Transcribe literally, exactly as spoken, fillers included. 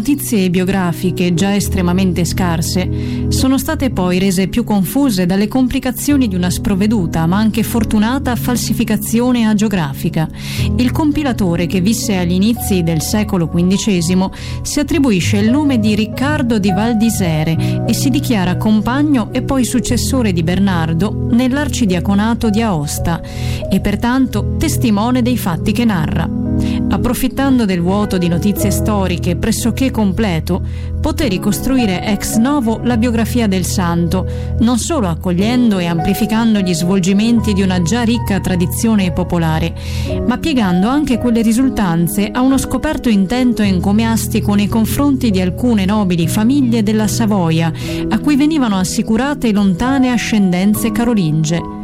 notizie biografiche, già estremamente scarse, sono state poi rese più confuse dalle complicazioni di una sprovveduta ma anche fortunata falsificazione agiografica. Il compilatore, che visse agli inizi del secolo quindicesimo, si attribuisce il nome di Riccardo di Valdisere e si dichiara compagno e poi successore di Bernardo nell'arcidiaconato di Aosta e pertanto testimone dei fatti che narra. Approfittando del vuoto di notizie storiche pressoché completo, poté ricostruire ex novo la biografia del santo, non solo accogliendo e amplificando gli svolgimenti di una già ricca tradizione popolare, ma piegando anche quelle risultanze a uno scoperto intento encomiastico nei confronti di alcune nobili famiglie della Savoia, a cui venivano assicurate lontane ascendenze carolinge.